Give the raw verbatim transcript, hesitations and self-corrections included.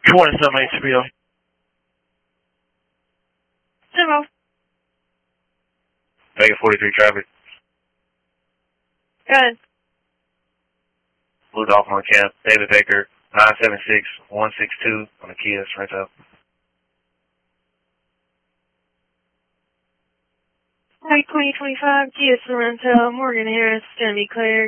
twenty-seven H B O. Zero. Vega forty-three traffic. Good. Blue Dolphin on camp. David Baker, nine seven six one six two on the Kia Sorento. White twenty twenty-five Kia Sorento, Morgan Harris, going to be cleared.